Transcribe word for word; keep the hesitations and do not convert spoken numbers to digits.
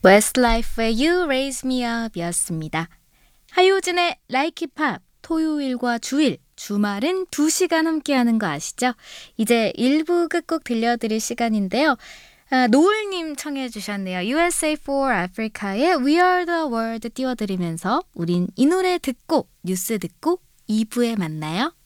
Westlife의 You Raise Me Up 이었습니다. 하효진의 Like It Pop 토요일과 주일, 주말은 두 시간 함께하는 거 아시죠? 이제 일 부 끝곡 들려드릴 시간인데요. 아, 노을님 청해 주셨네요. 유에스에이 for Africa의 We Are The World 띄워드리면서 우린 이 노래 듣고 뉴스 듣고 이 부에 만나요.